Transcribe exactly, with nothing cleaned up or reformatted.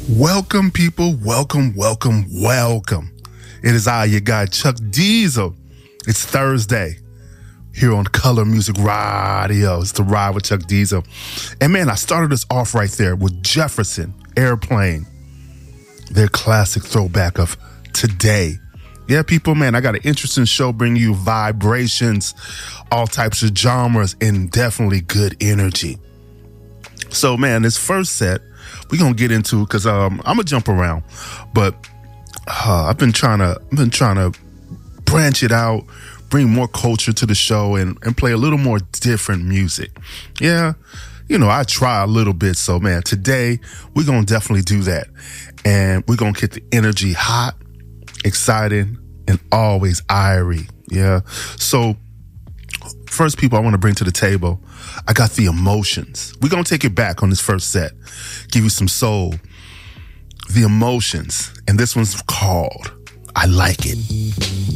Welcome, people. Welcome, welcome, welcome. It is I, your guy, Chuck Diesel. It's Thursday here on Color Music Radio. It's the Ride with Chuck Diesel. And man, I started us off right there with Jefferson Airplane, their classic throwback of Today. Yeah, people, man, I got an interesting show bringing you vibrations, all types of genres, and definitely good energy. So, man, this first set, we're going to get into, because um, I'm going to jump around, but uh, I've been trying to I've been trying to branch it out, bring more culture to the show, and, and play a little more different music. Yeah, you know, I try a little bit. So, man, today we're going to definitely do that. And we're going to get the energy hot, exciting, and always irie. Yeah. So, first people I want to bring to the table, I got the Emotions. We're going to take it back on this first set, give you some soul. The Emotions. And this one's called I Like It.